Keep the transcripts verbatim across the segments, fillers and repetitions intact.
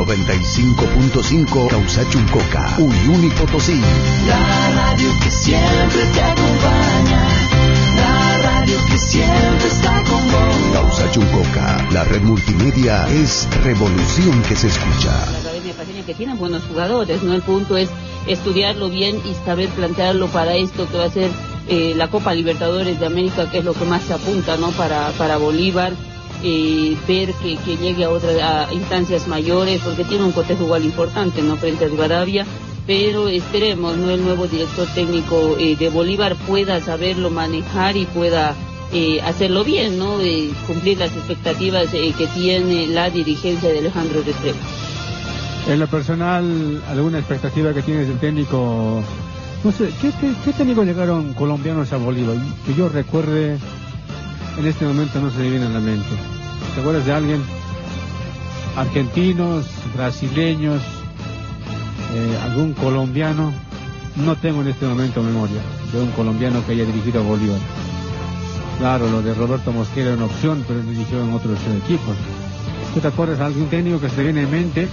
noventa y cinco punto cinco Causachuncoca, Uyuni Potosí. La radio que siempre te acompaña, la radio que siempre está con vos. Causachuncoca, la red multimedia es revolución que se escucha. La Academia Paseña que tiene buenos jugadores, ¿no? El punto es estudiarlo bien y saber plantearlo para esto que va a ser eh, la Copa Libertadores de América, que es lo que más se apunta, ¿no? Para, para Bolívar. Eh, ver que, que llegue a otras a instancias mayores, porque tiene un cotejo igual importante, ¿no? Frente a Rivadavia, pero esperemos, ¿no? El nuevo director técnico eh, de Bolívar pueda saberlo manejar y pueda eh, hacerlo bien, ¿no? Eh, cumplir las expectativas eh, que tiene la dirigencia de Alejandro Restrepo. En lo personal, ¿alguna expectativa que tienes del técnico? No sé, ¿qué, qué, qué técnicos llegaron colombianos a Bolívar? Que yo recuerde, en este momento no se me viene a la mente. ¿Te acuerdas de alguien? Argentinos, brasileños, eh, algún colombiano. No tengo en este momento memoria de un colombiano que haya dirigido a Bolívar. Claro, lo de Roberto Mosquera era una opción, pero él dirigió en otros equipos. ¿Tú te acuerdas de algún técnico que se te viene en mente?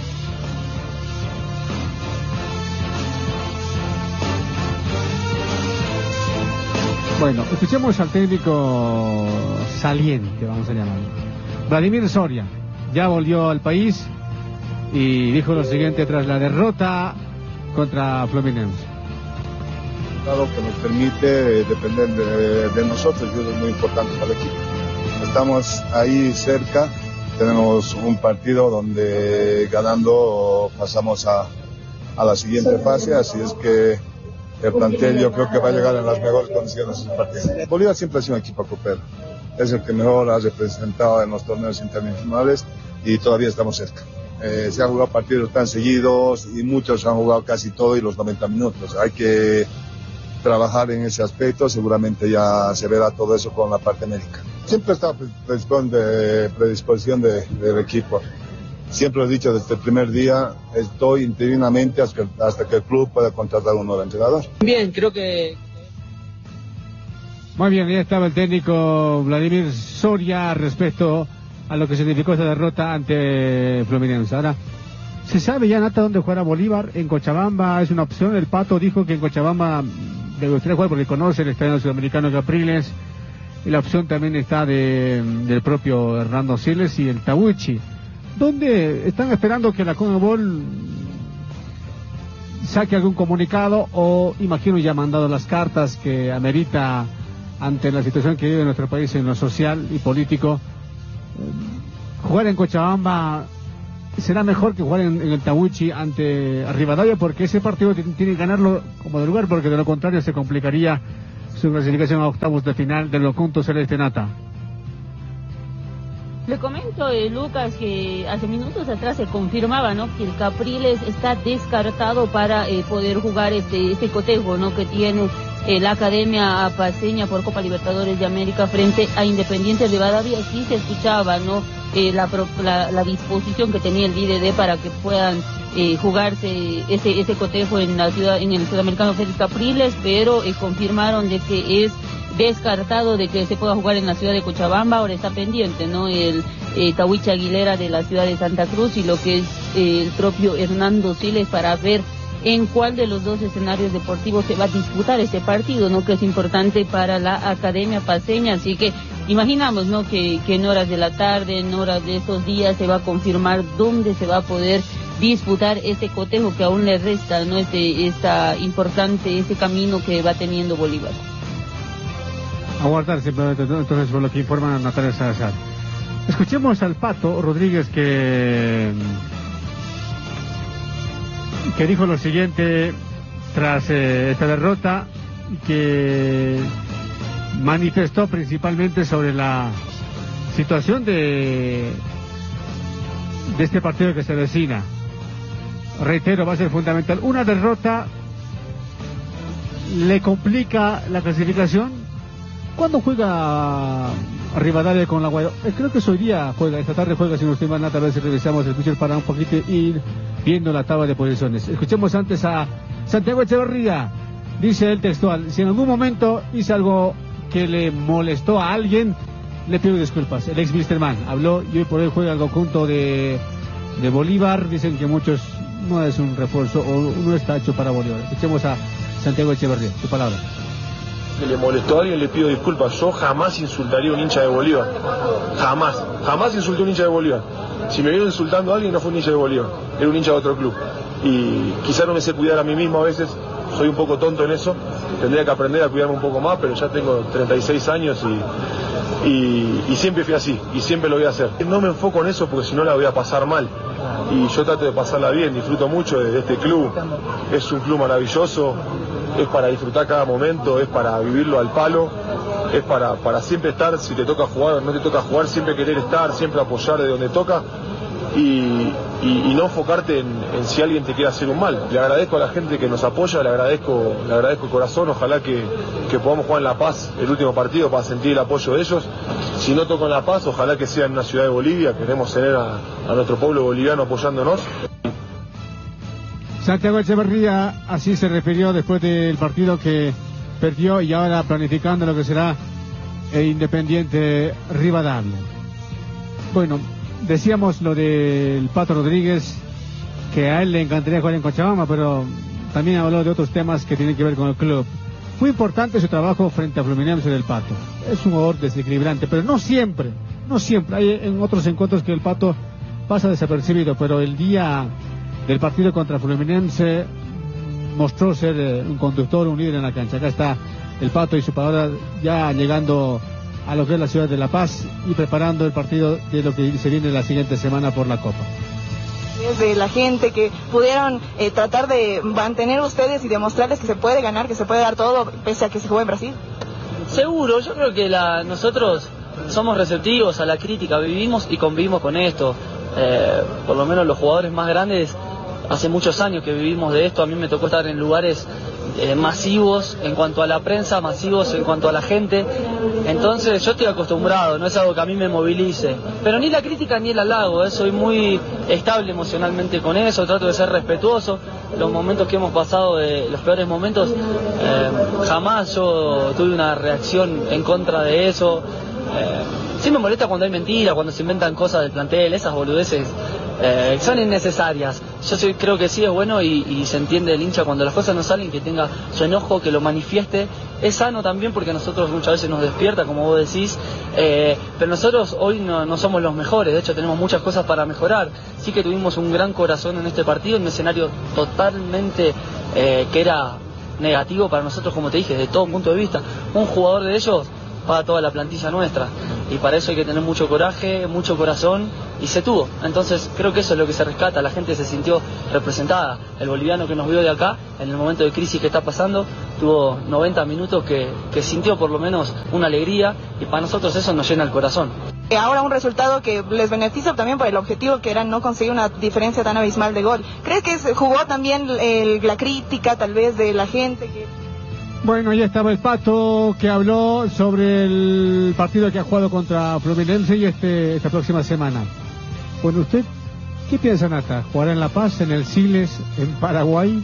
Bueno, escuchemos al técnico saliente, vamos a llamarlo. Vladimir Soria ya volvió al país y dijo lo siguiente tras la derrota contra Fluminense. Claro, que nos permite depender de, de nosotros, y eso es muy importante para el equipo. Estamos ahí cerca, tenemos un partido donde ganando pasamos a, a la siguiente fase, así es que el plantel yo creo que va a llegar en las mejores condiciones del partido. Bolívar siempre ha sido un equipo copero, es el que mejor ha representado en los torneos internacionales y todavía estamos cerca. Eh, se han jugado partidos tan seguidos y muchos han jugado casi todo y los noventa minutos. Hay que trabajar en ese aspecto, seguramente ya se verá todo eso con la parte médica. Siempre está a predisposición de, del equipo. Siempre lo he dicho desde el primer día, estoy interinamente hasta, hasta que el club pueda contratar un nuevo entrenador. Bien, creo que... Muy bien, ya estaba el técnico Vladimir Soria respecto a lo que significó esta derrota ante Fluminense. Ahora, ¿se sabe ya, Nata, dónde jugará Bolívar? En Cochabamba es una opción. El Pato dijo que en Cochabamba le gustaría jugar porque conoce el estadio sudamericano Capriles. Y la opción también está de, del propio Hernando Siles y el Tawichi. ¿Dónde están esperando que la Conmebol saque algún comunicado o, imagino, ya ha mandado las cartas que amerita ante la situación que vive nuestro país en lo social y político? Eh, jugar en Cochabamba será mejor que jugar en, en el Tawichi ante Rivadavia, porque ese partido tiene que ganarlo como de lugar, porque de lo contrario se complicaría su clasificación a octavos de final del conjunto celeste. Nata. Le comento, eh, Lucas, que hace minutos atrás se confirmaba, ¿no?, que el Capriles está descartado para eh, poder jugar este este cotejo, ¿no?, que tiene eh, la Academia Paseña por Copa Libertadores de América frente a Independiente Rivadavia. Sí se escuchaba, ¿no?, eh, la, la la disposición que tenía el D D D para que puedan eh, jugarse ese ese cotejo en la ciudad, en el sudamericano Félix Capriles, pero eh, confirmaron de que es descartado de que se pueda jugar en la ciudad de Cochabamba. Ahora está pendiente, ¿no?, el eh, Tawichi Aguilera de la ciudad de Santa Cruz y lo que es eh, el propio Hernando Siles, para ver en cuál de los dos escenarios deportivos se va a disputar este partido, ¿no?, que es importante para la Academia Paseña. Así que imaginamos, ¿no?, que, que en horas de la tarde, en horas de estos días, se va a confirmar dónde se va a poder disputar este cotejo que aún le resta, ¿no?, este esta importante este camino que va teniendo Bolívar. Aguardar simplemente, entonces, por lo que informa Natalia Salazar. Escuchemos al Pato Rodríguez que que dijo lo siguiente tras eh, esta derrota, que manifestó principalmente sobre la situación de de este partido que se avecina. Reitero, va a ser fundamental. Una derrota le complica la clasificación. ¿Cuándo juega Rivadavia con la Guaira? Eh, creo que hoy día juega, esta tarde juega, si no estoy mal, Nata, a ver si revisamos el pitcher para un poquito ir viendo la tabla de posiciones. Escuchemos antes a Santiago Echeverría. Dice el textual: si en algún momento hice algo que le molestó a alguien, le pido disculpas. El ex Misterman habló y hoy por hoy juega el conjunto de de Bolívar. Dicen que muchos no es un refuerzo o no está hecho para Bolívar. Escuchemos a Santiago Echeverría, su palabra. Que le molestó a alguien, le pido disculpas. Yo jamás insultaría a un hincha de Bolívar. Jamás. Jamás insulté a un hincha de Bolívar. Si me vieron insultando a alguien, no fue un hincha de Bolívar. Era un hincha de otro club. Y quizá no me sé cuidar a mí mismo a veces. Soy un poco tonto en eso. Tendría que aprender a cuidarme un poco más, pero ya tengo treinta y seis años y, y, y siempre fui así. Y siempre lo voy a hacer. No me enfoco en eso porque si no la voy a pasar mal. Y yo trato de pasarla bien. Disfruto mucho de, de este club. Es un club maravilloso. Es para disfrutar cada momento, es para vivirlo al palo, es para, para siempre estar, si te toca jugar o no te toca jugar, siempre querer estar, siempre apoyar de donde toca y, y, y no enfocarte en, en si alguien te quiere hacer un mal. Le agradezco a la gente que nos apoya, le agradezco, le agradezco el corazón, ojalá que, que podamos jugar en La Paz el último partido para sentir el apoyo de ellos. Si no toco en La Paz, ojalá que sea en una ciudad de Bolivia, queremos tener a, a nuestro pueblo boliviano apoyándonos. Santiago Echeverría así se refirió después del partido que perdió y ahora planificando lo que será el Independiente Rivadavia. Bueno, decíamos lo del Pato Rodríguez, que a él le encantaría jugar en Cochabamba, pero también habló de otros temas que tienen que ver con el club. Fue importante su trabajo frente a Fluminense del Pato. Es un jugador desequilibrante, pero no siempre, no siempre. Hay en otros encuentros que el Pato pasa desapercibido, pero el día del partido contra Fluminense mostró ser eh, un conductor, un líder en la cancha. Acá está el Pato y su palabra ya llegando a lo que es la ciudad de La Paz y preparando el partido de lo que se viene la siguiente semana por la Copa. De la gente que pudieron eh, tratar de mantener ustedes y demostrarles que se puede ganar, que se puede dar todo pese a que se juega en Brasil. Seguro, yo creo que la, nosotros somos receptivos a la crítica, vivimos y convivimos con esto. Eh, por lo menos los jugadores más grandes, hace muchos años que vivimos de esto. A mí me tocó estar en lugares eh, masivos en cuanto a la prensa, masivos en cuanto a la gente. Entonces yo estoy acostumbrado, no es algo que a mí me movilice. Pero ni la crítica ni el halago, ¿eh? Soy muy estable emocionalmente con eso, trato de ser respetuoso. Los momentos que hemos pasado, de los peores momentos, eh, jamás yo tuve una reacción en contra de eso. Eh, sí me molesta cuando hay mentira, cuando se inventan cosas del plantel, esas boludeces eh, son innecesarias. Yo soy, creo que sí es bueno y, y se entiende el hincha cuando las cosas no salen, que tenga su enojo, que lo manifieste. Es sano también porque a nosotros muchas veces nos despierta, como vos decís, eh, pero nosotros hoy no, no somos los mejores, de hecho tenemos muchas cosas para mejorar. Sí que tuvimos un gran corazón en este partido, en un escenario totalmente eh, que era negativo para nosotros, como te dije, de todo punto de vista. Un jugador de ellos para toda la plantilla nuestra y para eso hay que tener mucho coraje, mucho corazón y se tuvo. Entonces creo que eso es lo que se rescata, la gente se sintió representada. El boliviano que nos vio de acá en el momento de crisis que está pasando tuvo noventa minutos que, que sintió por lo menos una alegría y para nosotros eso nos llena el corazón. Ahora un resultado que les beneficia también por el objetivo que era no conseguir una diferencia tan abismal de gol. ¿Crees que jugó también el, la crítica tal vez de la gente que... Bueno, ya estaba el Pato que habló sobre el partido que ha jugado contra Fluminense y este esta próxima semana. Bueno, ¿usted qué piensa, Nata? ¿Jugará en La Paz, en el Siles, en Paraguay?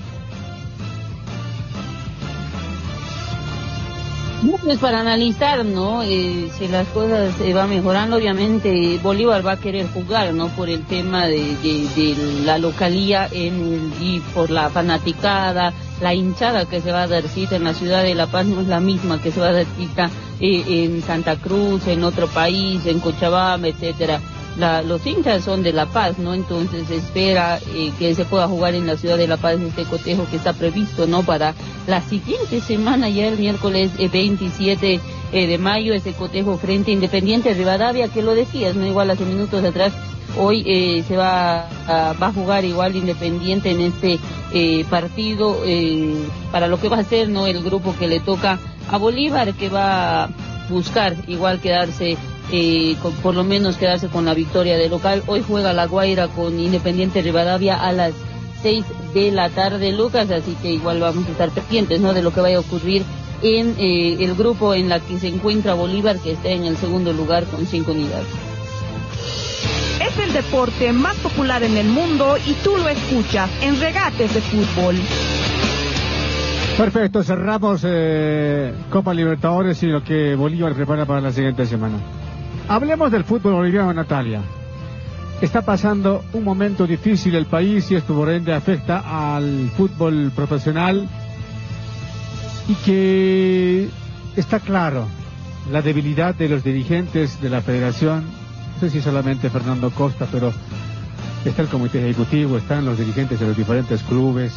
No, pues para analizar, ¿no? Eh, si las cosas eh, van mejorando, obviamente Bolívar va a querer jugar, ¿no? Por el tema de, de, de la localía en, y por la fanaticada, la hinchada que se va a dar cita en la ciudad de La Paz no es la misma que se va a dar cita eh, en Santa Cruz, en otro país, en Cochabamba, etcétera. La, los hinchas son de La Paz, ¿no? Entonces se espera eh, que se pueda jugar en la ciudad de La Paz este cotejo que está previsto, ¿no? Para la siguiente semana, ya el miércoles eh, veintisiete eh, de mayo, ese cotejo frente a Independiente Rivadavia, que lo decías, ¿no? Igual hace minutos atrás, hoy eh, se va a, va a jugar igual Independiente en este eh, partido, eh, para lo que va a ser, ¿no? El grupo que le toca a Bolívar, que va a buscar igual quedarse Eh, con, por lo menos quedarse con la victoria de local. Hoy juega La Guaira con Independiente Rivadavia a las seis de la tarde, Lucas, así que igual vamos a estar pendientes, ¿no? De lo que vaya a ocurrir en eh, el grupo en la que se encuentra Bolívar, que está en el segundo lugar con cinco unidades. Es el deporte más popular en el mundo y tú lo escuchas en Regates de Fútbol. Perfecto, cerramos eh, Copa Libertadores y lo que Bolívar prepara para la siguiente semana. Hablemos del fútbol boliviano, Natalia. está pasando un momento difícil el país y esto por ende afecta al fútbol profesional y que está claro la debilidad de los dirigentes de la federación, no sé si solamente Fernando Costa, pero está el comité ejecutivo, están los dirigentes de los diferentes clubes,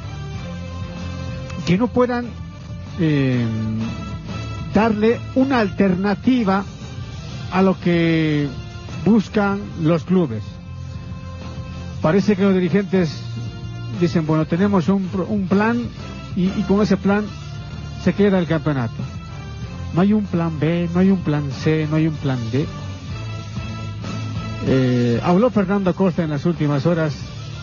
que no puedan eh, darle una alternativa a lo que buscan los clubes. Parece que los dirigentes dicen, bueno, tenemos un, un plan y, y con ese plan se queda el campeonato. No hay un plan B, no hay un plan C, no hay un plan D. Eh, habló Fernando Costa en las últimas horas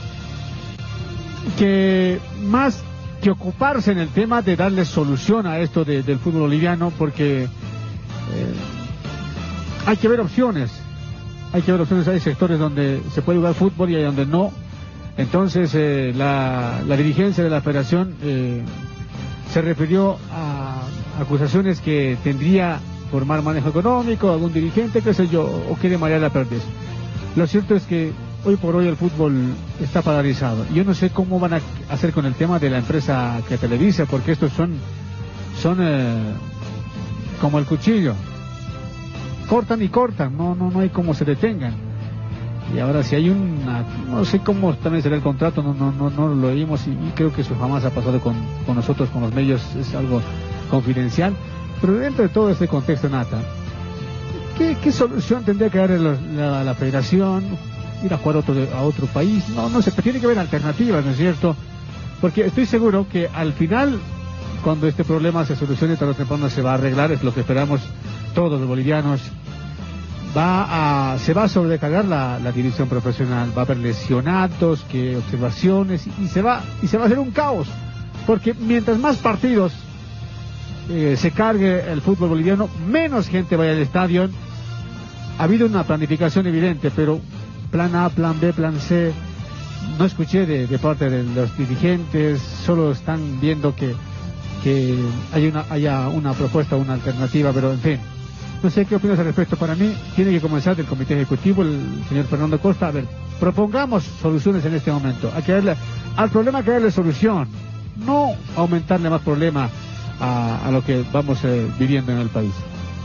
que más que ocuparse en el tema de darle solución a esto de, del fútbol boliviano, porque eh, hay que ver opciones, hay que ver opciones, hay sectores donde se puede jugar fútbol y hay donde no. Entonces eh, la, la dirigencia de la federación eh, se refirió a acusaciones que tendría por mal manejo económico, algún dirigente, qué sé yo, o quiere marear la perdiz. Lo cierto es que hoy por hoy el fútbol está paralizado. Yo no sé cómo van a hacer con el tema de la empresa que televisa, porque estos son, son eh, como el cuchillo. Cortan y cortan, no, no, no hay cómo se detengan. Y ahora si hay una, no sé cómo también será el contrato, no, no, no, no lo oímos y, y creo que eso jamás ha pasado con, con nosotros, con los medios, es algo confidencial. Pero dentro de todo este contexto, Nata, ¿qué, qué solución tendría que darle la, la, la federación? Ir a jugar otro, a otro país, no, no sé, pero tiene que haber alternativas, ¿no es cierto? Porque estoy seguro que al final, cuando este problema se solucione, tarde o temprano se va a arreglar, es lo que esperamos todos los bolivianos. Va a, se va a sobrecargar la, la división profesional, va a haber lesionados, que observaciones, y, y se va, y se va a hacer un caos, porque mientras más partidos eh, se cargue el fútbol boliviano, menos gente vaya al estadio. Ha habido una planificación evidente, pero plan A, plan B, plan C, no escuché de, de parte de los dirigentes, solo están viendo que, que hay una, haya una propuesta, una alternativa, pero en fin, no sé qué opinas al respecto. Para mí tiene que comenzar del comité ejecutivo, el señor Fernando Costa. A ver, propongamos soluciones en este momento, hay que darle, al problema hay que darle solución, no aumentarle más problema a, a lo que vamos eh, viviendo en el país.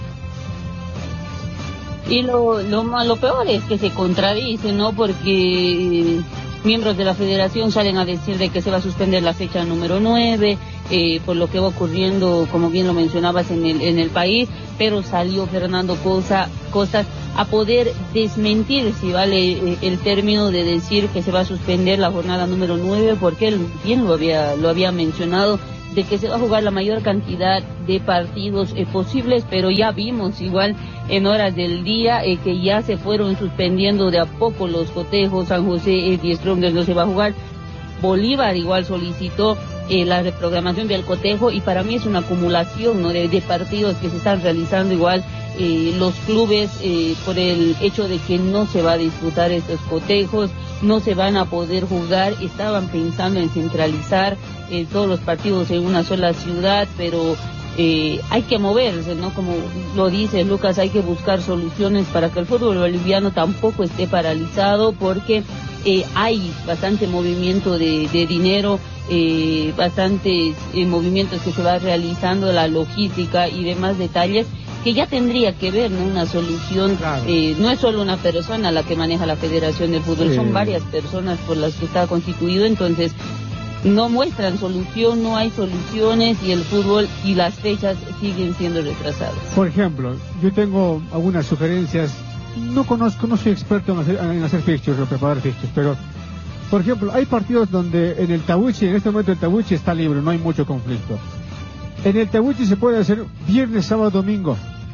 Y lo, lo, lo peor es que se contradicen, ¿no? Porque miembros de la federación salen a decir de que se va a suspender la fecha número nueve, eh, por lo que va ocurriendo, como bien lo mencionabas, en el en el país, pero salió Fernando Costa, Costas a poder desmentir, si vale eh, el término, de decir que se va a suspender la jornada número nueve, porque él bien lo había, lo había mencionado, de que se va a jugar la mayor cantidad de partidos eh, posibles, pero ya vimos igual en horas del día eh, que ya se fueron suspendiendo de a poco los cotejos. San José eh, Die Strongers no se va a jugar, Bolívar igual solicitó eh, la reprogramación del cotejo, y para mí es una acumulación, ¿no?, de, de partidos que se están realizando igual eh, los clubes eh, por el hecho de que no se va a disputar estos cotejos, no se van a poder jugar. Estaban pensando en centralizar eh, todos los partidos en una sola ciudad, pero eh, hay que moverse, ¿no? Como lo dice Lucas, hay que buscar soluciones para que el fútbol boliviano tampoco esté paralizado, porque eh, hay bastante movimiento de, de dinero, eh, bastantes eh, movimientos que se va realizando, la logística y demás detalles que ya tendría que ver, ¿no?, una solución. Claro. Eh, no es solo una persona la que maneja la Federación de Fútbol, sí, son varias personas por las que está constituido, entonces no muestran solución, no hay soluciones, y el fútbol y las fechas siguen siendo retrasadas. Por ejemplo, yo tengo algunas sugerencias, no conozco, no soy experto en hacer, en hacer fixtures o preparar fixtures, pero por ejemplo, hay partidos donde en el Tahuichi, en este momento el Tahuichi está libre, no hay mucho conflicto. En el Tahuichi se puede hacer viernes, sábado, domingo.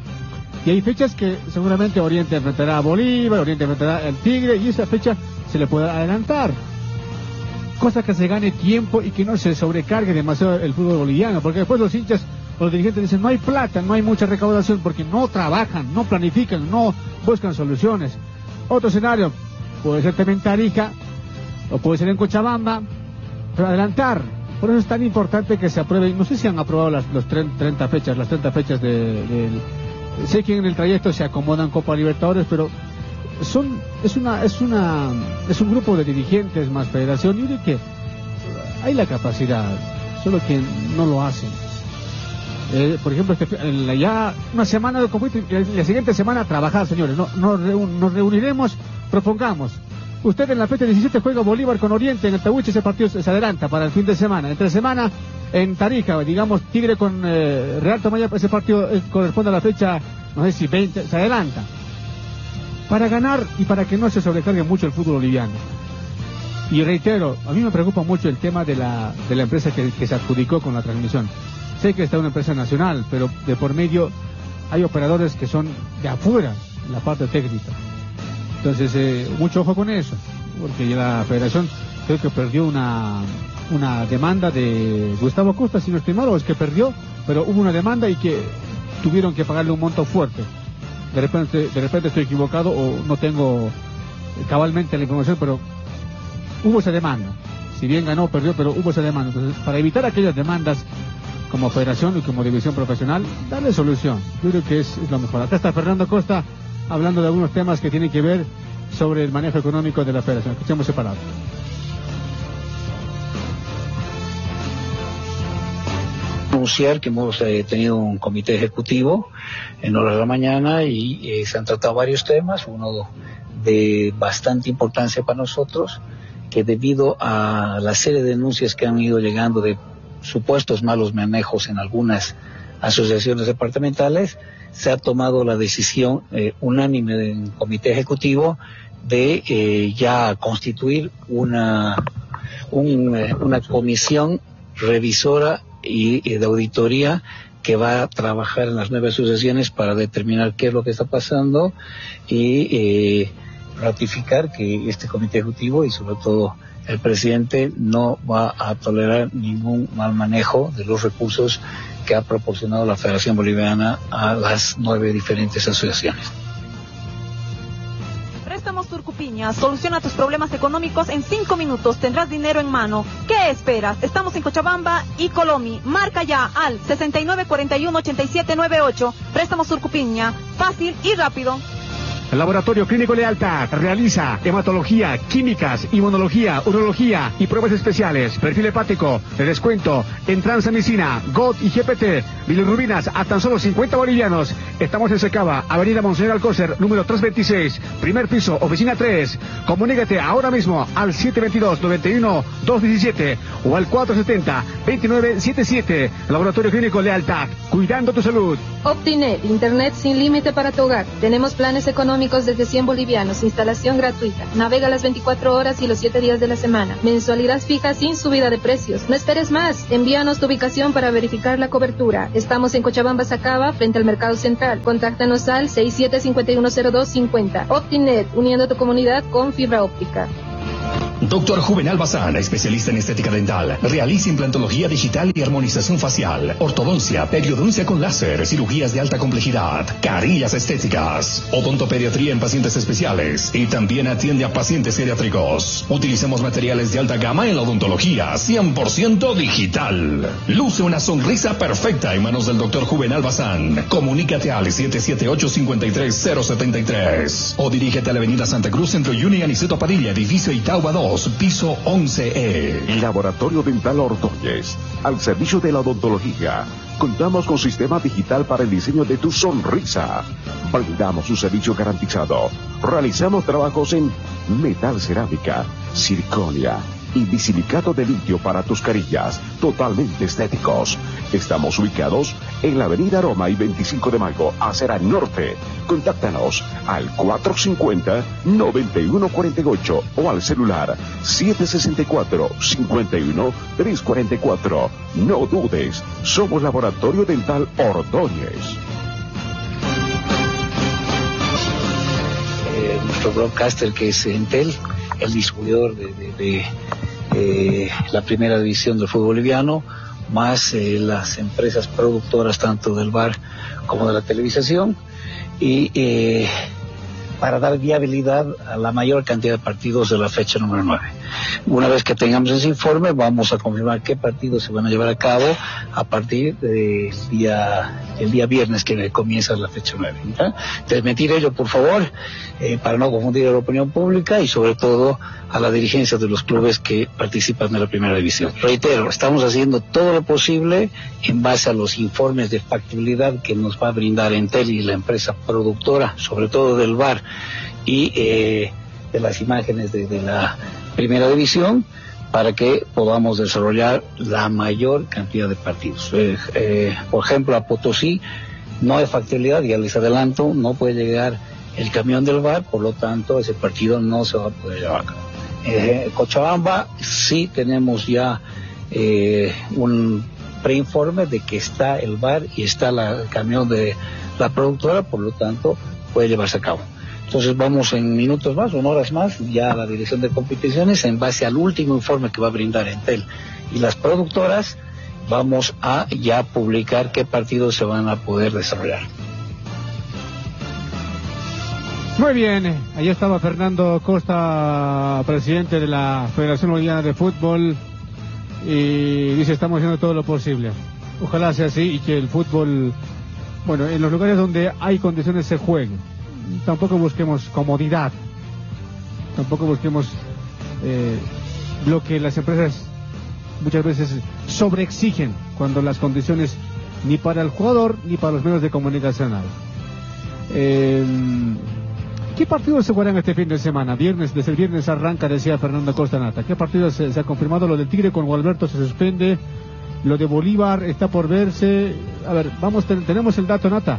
Y hay fechas que seguramente Oriente enfrentará a Bolívar, Oriente enfrentará al Tigre, y esa fecha se le puede adelantar. Cosa que se gane tiempo y que no se sobrecargue demasiado el fútbol boliviano, porque después los hinchas o los dirigentes dicen no hay plata, no hay mucha recaudación, porque no trabajan, no planifican, no buscan soluciones. Otro escenario puede ser también Tarija, o puede ser en Cochabamba, pero adelantar. Por eso es tan importante que se aprueben. No sé si han aprobado las los treinta fechas, las treinta fechas de, de, de sé que en el trayecto se acomodan Copa Libertadores, pero son es una es una es un grupo de dirigentes más federación. Yo digo que hay la capacidad, solo que no lo hacen. Eh, por ejemplo, este, la, ya una semana de conflicto, la siguiente semana a trabajar, señores. No, no reun, nos reuniremos, propongamos. Usted en la fecha diecisiete juega Bolívar con Oriente en el Tahuiche, ese partido se, se adelanta para el fin de semana. Entre semana en Tarija, digamos Tigre con eh, Real Tomaya, ese partido eh, corresponde a la fecha, no sé si veinte, se adelanta. Para ganar y para que no se sobrecargue mucho el fútbol boliviano. Y reitero, a mí me preocupa mucho el tema de la, de la empresa que, que se adjudicó con la transmisión. Sé que está una empresa nacional, pero de por medio hay operadores que son de afuera, la parte técnica. Entonces, eh, mucho ojo con eso, porque la federación creo que perdió una, una demanda de Gustavo Costa, si no estoy mal, o es que perdió, pero hubo una demanda y que tuvieron que pagarle un monto fuerte. De repente, de repente estoy equivocado o no tengo cabalmente la información, pero hubo esa demanda. Si bien ganó, perdió, pero hubo esa demanda. Entonces, para evitar aquellas demandas, como federación y como división profesional, darle solución. Yo creo que es, es lo mejor. Acá está Fernando Costa hablando de algunos temas que tienen que ver sobre el manejo económico de la federación. Escuchemos separado. Anunciar que hemos eh, tenido un comité ejecutivo en horas de la mañana y eh, se han tratado varios temas, uno de bastante importancia para nosotros, que debido a la serie de denuncias que han ido llegando de supuestos malos manejos en algunas asociaciones departamentales, se ha tomado la decisión eh, unánime del comité ejecutivo de eh, ya constituir una, un, eh, una comisión revisora y, y de auditoría que va a trabajar en las nueve asociaciones para determinar qué es lo que está pasando y eh, ratificar que este comité ejecutivo y sobre todo el presidente no va a tolerar ningún mal manejo de los recursos que ha proporcionado la Federación Boliviana a las nueve diferentes asociaciones. Préstamos Turcupiña, soluciona tus problemas económicos en cinco minutos, tendrás dinero en mano. ¿Qué esperas? Estamos en Cochabamba y Colomi. Marca ya al sesenta y nueve cuarenta y uno ochenta y siete noventa y ocho. Préstamos Turcupiña, fácil y rápido. El Laboratorio Clínico Lealtad realiza hematología, químicas, inmunología, urología y pruebas especiales. Perfil hepático, de descuento en transamicina, G O T y G P T. Bilirrubinas a tan solo cincuenta bolivianos. Estamos en Secaba, Avenida Monseñor Alcócer, número trescientos veintiséis, primer piso, oficina tres. Comunícate ahora mismo al siete veintidós, noventa y uno, doscientos diecisiete o al cuatrocientos setenta, veintinueve setenta y siete. Laboratorio Clínico Lealtad, cuidando tu salud. Optinet, internet sin límite para tu hogar. Tenemos planes económicos desde cien bolivianos, instalación gratuita. Navega las veinticuatro horas y los siete días de la semana. Mensualidad fija sin subida de precios. No esperes más. Envíanos tu ubicación para verificar la cobertura. Estamos en Cochabamba, Sacaba, frente al Mercado Central. Contáctanos al seis siete cinco uno cero dos cinco cero. Optinet, uniendo tu comunidad con fibra óptica. Doctor Juvenal Bazán, especialista en estética dental. Realiza implantología digital y armonización facial, ortodoncia, periodoncia con láser, cirugías de alta complejidad, carillas estéticas, odontopediatría en pacientes especiales y también atiende a pacientes geriátricos. Utilizamos materiales de alta gama en la odontología, cien por ciento digital. Luce una sonrisa perfecta en manos del doctor Juvenal Bazán. Comunícate al siete siete ocho, cinco tres cero siete tres o dirígete a la avenida Santa Cruz entre Uyuni y Aniceto Padilla, edificio Itauba dos, piso once E. Laboratorio Dental Ordóñez, al servicio de la odontología. Contamos con sistema digital para el diseño de tu sonrisa. Brindamos un servicio garantizado. Realizamos trabajos en metal cerámica, circonia y bisilicato de litio para tus carillas, totalmente estéticos. Estamos ubicados en la avenida Roma y veinticinco de Mayo, acera norte. Contáctanos al cuatrocientos cincuenta, noventa y uno cuarenta y ocho o al celular siete sesenta y cuatro, cincuenta y uno, trescientos cuarenta y cuatro. No dudes, somos Laboratorio Dental Ordóñez. Eh, nuestro broadcaster, que es Entel, el distribuidor de, de, de eh, la primera división del fútbol boliviano, más eh, las empresas productoras tanto del bar como de la televisación, y eh, para dar viabilidad a la mayor cantidad de partidos de la fecha número nueve. Una vez que tengamos ese informe, vamos a confirmar qué partidos se van a llevar a cabo a partir del día, el día viernes que comienza la fecha nueve. ¿eh? Desmentir ello, por favor, eh, para no confundir a la opinión pública y sobre todo a la dirigencia de los clubes que participan de la primera división. Reitero, estamos haciendo todo lo posible en base a los informes de factibilidad que nos va a brindar Entel y la empresa productora, sobre todo del V A R y eh, de las imágenes de, de la primera división, para que podamos desarrollar la mayor cantidad de partidos. Eh, eh, por ejemplo, a Potosí no hay factibilidad, ya les adelanto, no puede llegar el camión del V A R, por lo tanto ese partido no se va a poder llevar a cabo. Eh, Cochabamba sí tenemos ya eh, un preinforme de que está el V A R y está la, el camión de la productora, por lo tanto puede llevarse a cabo. Entonces vamos en minutos más, en horas más, ya a la dirección de competiciones, en base al último informe que va a brindar Entel y las productoras, vamos a ya publicar qué partidos se van a poder desarrollar. Muy bien, ahí estaba Fernando Costa, presidente de la Federación Boliviana de Fútbol, y dice: estamos haciendo todo lo posible. Ojalá sea así y que el fútbol, bueno, en los lugares donde hay condiciones se juegue. Tampoco busquemos comodidad, tampoco busquemos eh, lo que las empresas muchas veces sobreexigen, cuando las condiciones ni para el jugador ni para los medios de comunicación hay. Eh, ¿Qué partidos se jugarán este fin de semana? Viernes, desde el viernes arranca, decía Fernando Costa Nata. ¿Qué partidos se, se ha confirmado? Lo del Tigre con Gualberto se suspende, lo de Bolívar está por verse. A ver, vamos, ten, tenemos el dato, Nata.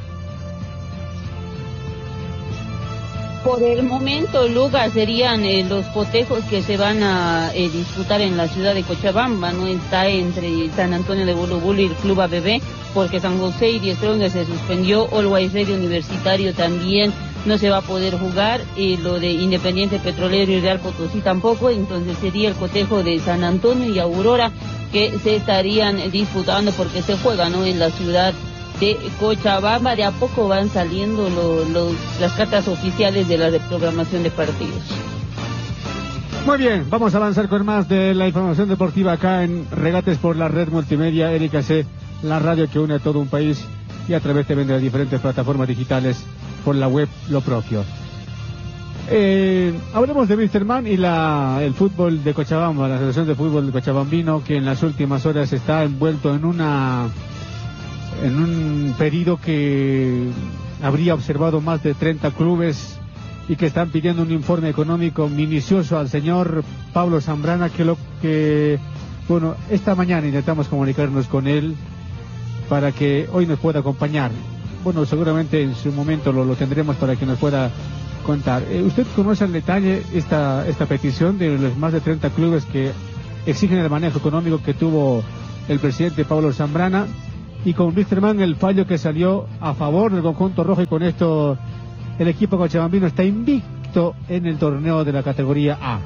Por el momento, Lucas, serían eh, los cotejos que se van a eh, disputar en la ciudad de Cochabamba, ¿no? Está entre San Antonio de Bolobolo y el Club A B B, porque San José y Diez Trongas se suspendió, Always Ready Universitario también no se va a poder jugar, y lo de Independiente Petrolero y Real Potosí tampoco, entonces sería el cotejo de San Antonio y Aurora que se estarían disputando porque se juega, ¿no? En la ciudad de Cochabamba. De a poco van saliendo lo, lo, las cartas oficiales de la reprogramación de partidos. Muy bien, vamos a avanzar con más de la información deportiva acá en Regates por la red multimedia Erika C, la radio que une a todo un país, y a través también de las diferentes plataformas digitales por la web Lo Propio. Eh, hablemos de Wilstermann y la, el fútbol de Cochabamba, la Asociación de Fútbol de Cochabambino, que en las últimas horas está envuelto en una en un pedido que habría observado más de treinta clubes y que están pidiendo un informe económico minucioso al señor Pablo Zambrana, que lo que, bueno, esta mañana intentamos comunicarnos con él para que hoy nos pueda acompañar. Bueno, seguramente en su momento lo, lo tendremos para que nos pueda contar. Eh, ¿Usted conoce al detalle esta, esta petición de los más de treinta clubes que exigen el manejo económico que tuvo el presidente Pablo Zambrana? Y con Wilstermann el fallo que salió a favor del conjunto rojo, y con esto el equipo cochabambino está invicto en el torneo de la categoría A.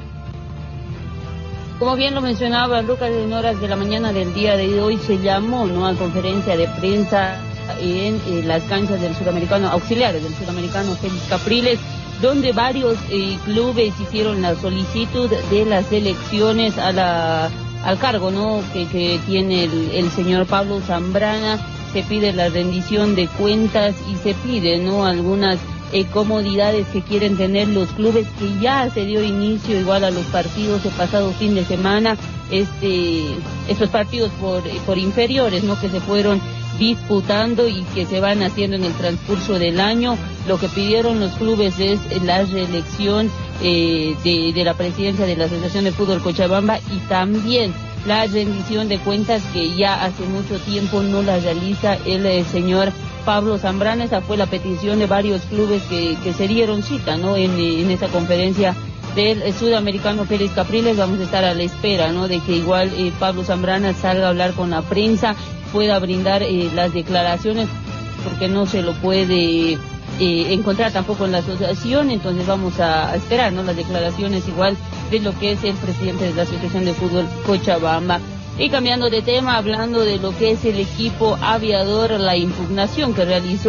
Como bien lo mencionaba Lucas, en horas de la mañana del día de hoy se llamó, ¿no?, a conferencia de prensa en, en las canchas del Sudamericano, auxiliares del Sudamericano Félix Capriles, donde varios eh, clubes hicieron la solicitud de las elecciones a la al cargo, ¿no?, que, que tiene el, el señor Pablo Zambrana. Se pide la rendición de cuentas y se pide, ¿no?, algunas eh, comodidades que quieren tener los clubes, que ya se dio inicio igual a los partidos el pasado fin de semana, este estos partidos por, por inferiores, ¿no?, que se fueron disputando y que se van haciendo en el transcurso del año. Lo que pidieron los clubes es la reelección eh, de, de la presidencia de la Asociación de Fútbol Cochabamba, y también la rendición de cuentas que ya hace mucho tiempo no la realiza el, el señor Pablo Zambrana. Esa fue la petición de varios clubes que, que se dieron cita, ¿no?, en, en esa conferencia del Sudamericano Félix Capriles. Vamos a estar a la espera, ¿no?, de que igual eh, Pablo Zambrana salga a hablar con la prensa, pueda brindar eh, las declaraciones, porque no se lo puede eh, encontrar tampoco en la asociación. Entonces vamos a, a esperar, ¿no?, las declaraciones igual de lo que es el presidente de la Asociación de Fútbol Cochabamba. Y cambiando de tema, hablando de lo que es el equipo aviador, la impugnación que realizó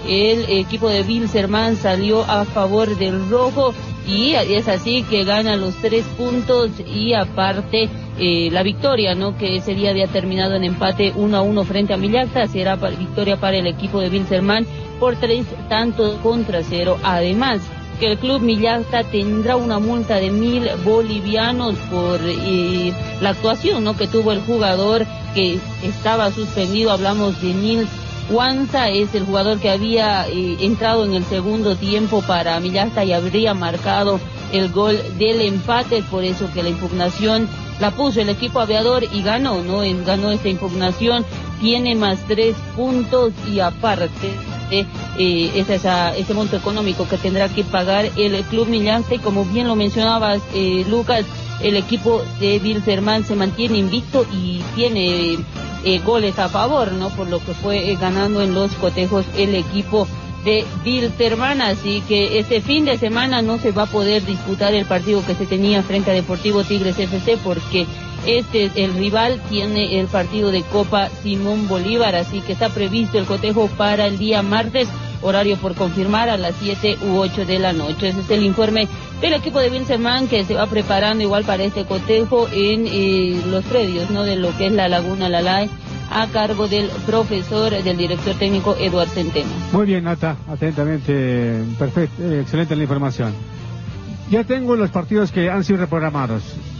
el equipo de Wilstermann salió a favor del rojo y es así que gana los tres puntos y aparte eh, la victoria, ¿no? Que ese día había terminado en empate uno a uno frente a Millacta, será para, victoria para el equipo de Wilstermann por tres tantos contra cero. Además, que el club Millacta tendrá una multa de mil bolivianos por eh, la actuación, ¿no? Que tuvo el jugador que estaba suspendido. Hablamos de Nils Wanza, es el jugador que había eh, entrado en el segundo tiempo para Millacta y habría marcado el gol del empate, por eso que la impugnación la puso el equipo aviador y ganó, ¿no? Ganó esta impugnación, tiene más tres puntos y aparte eh, es esa, ese monto económico que tendrá que pagar el club Millacta y como bien lo mencionabas, eh, Lucas, el equipo de Wilstermann se mantiene invicto y tiene eh, goles a favor, ¿no? Por lo que fue eh, ganando en los cotejos el equipo de Wilstermann, así que este fin de semana no se va a poder disputar el partido que se tenía frente a Deportivo Tigres F C porque este el rival tiene el partido de Copa Simón Bolívar, así que está previsto el cotejo para el día martes, horario por confirmar a las siete u ocho de la noche. Ese es el informe del equipo de Wilstermann que se va preparando igual para este cotejo en eh, los predios, ¿no? De lo que es la Laguna Lalay, a cargo del profesor, del director técnico Eduard Centeno. Muy bien, Nata, atentamente, perfecto, eh, excelente la información. Ya tengo los partidos que han sido reprogramados.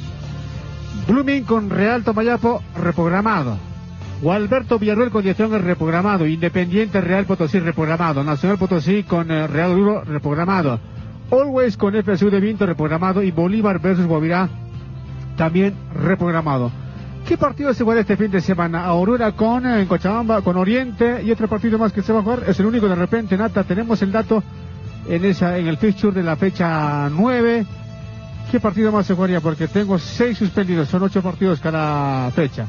Blooming con Real Tomayapo, reprogramado. Gualberto Villarreal con Diestron, reprogramado. Independiente Real Potosí, reprogramado. Nacional Potosí con eh, Real Oruro, reprogramado. Always con F C U de Vinto, reprogramado. Y Bolívar versus Guavirá, también reprogramado. ¿Qué partido se juega este fin de semana? Aurora con eh, en Cochabamba, con Oriente y otro partido más que se va a jugar. Es el único de repente, Nata. Tenemos el dato en esa en el fixture de la fecha nueve. ¿Qué partido más se jugaría? Porque tengo seis suspendidos, son ocho partidos cada fecha.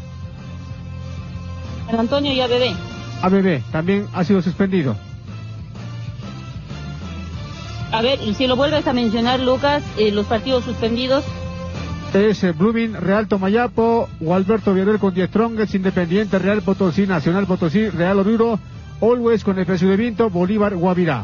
San Antonio y A B B. A B B también ha sido suspendido. A ver, si lo vuelves a mencionar, Lucas, eh, los partidos suspendidos. Es eh, Blooming, Real Tomayapo, Gualberto Villarreal con diez Strongest, Independiente, Real Potosí, Nacional Potosí, Real Oruro, Always con F C U de Vinto, Bolívar, Guavirá.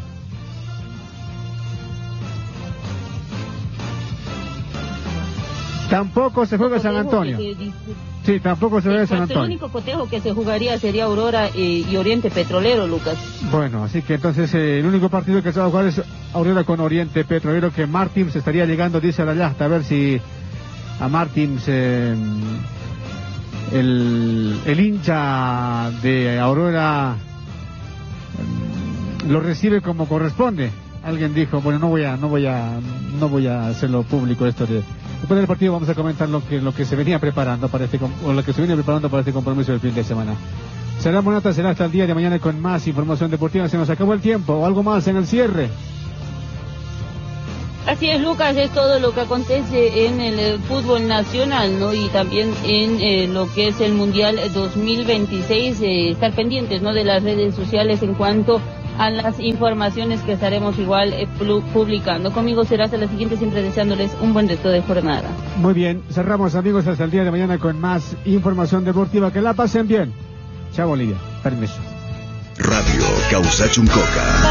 Tampoco se juega San Antonio. Sí, tampoco se juega San Antonio. El único cotejo que se jugaría sería Aurora eh, y Oriente Petrolero, Lucas. Bueno, así que entonces eh, el único partido que se va a jugar es Aurora con Oriente Petrolero, que Martins estaría llegando, dice a la yasta, a ver si a Martins eh, el, el hincha de Aurora eh, lo recibe como corresponde. Alguien dijo, bueno, no voy a, no voy a, no voy a hacerlo público esto de. Después del partido vamos a comentar lo que lo que se venía preparando para este o lo que se venía preparando para este compromiso del fin de semana. Será Monata, será hasta el día de mañana con más información deportiva. Se nos acabó el tiempo o algo más en el cierre. Así es, Lucas, es todo lo que acontece en el eh, fútbol nacional, ¿no? Y también en eh, lo que es el Mundial dos mil veintiséis, eh, estar pendientes, ¿no? De las redes sociales en cuanto a las informaciones que estaremos igual eh, publicando. Conmigo será hasta la siguiente, siempre deseándoles un buen resto de jornada. Muy bien, cerramos, amigos, hasta el día de mañana con más información deportiva. Que la pasen bien. Chao, Bolivia. Permiso. Radio Causachuncoca.